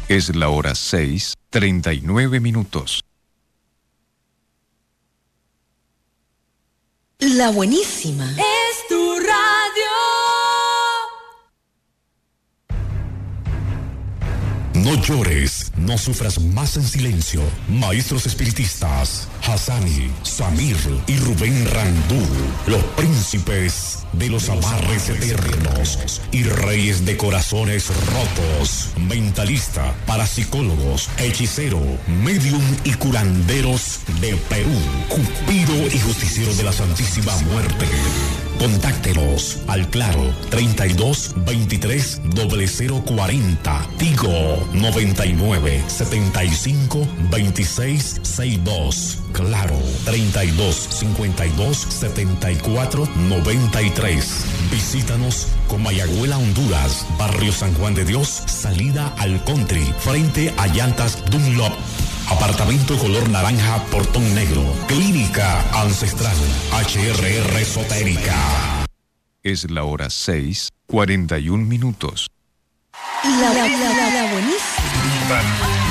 Es la hora 6:39. La buenísima. Es tu radio. No llores, no sufras más en silencio. Maestros espiritistas, Hassani, Samir y Rubén Randú, los príncipes de los amarres eternos y reyes de corazones rotos, mentalista, parapsicólogos, hechicero, medium y curanderos de Perú, Cupido y justiciero de la Santísima Muerte. Contáctelos al claro 32 23 0040, Tigo 99 75 26 62, claro 32 52 74 93. Visítanos con Mayagüela, Honduras, barrio San Juan de Dios, salida al country, frente a llantas Dunlop. Apartamento color naranja, portón negro. Clínica Ancestral, HRR Esotérica. Es la hora 6:41. La buenísima.